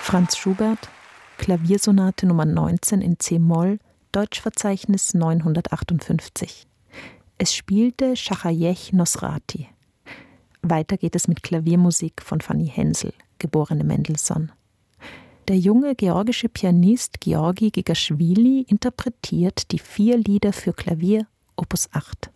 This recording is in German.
Franz Schubert, Klaviersonate Nummer 19 in c-Moll, Deutschverzeichnis 958. Es spielte Schachajech Nosrati. Weiter geht es mit Klaviermusik von Fanny Hensel, geborene Mendelssohn. Der junge georgische Pianist Georgi Gigaschwili interpretiert die 4 Lieder für Klavier, Opus 8.